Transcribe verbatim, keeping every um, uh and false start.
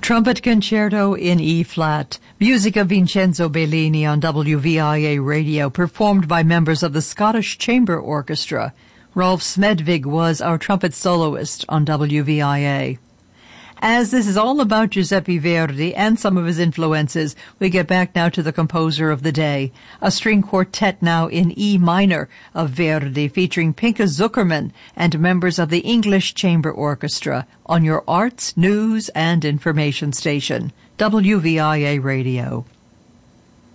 Trumpet Concerto in E-flat, music of Vincenzo Bellini on W V I A Radio, performed by members of the Scottish Chamber Orchestra. Rolf Smedvig was our trumpet soloist on W V I A. As this is all about Giuseppe Verdi and some of his influences, we get back now to the composer of the day, a string quartet now in E minor of Verdi, featuring Pinka Zuckerman and members of the English Chamber Orchestra on your arts, news, and information station, W V I A Radio.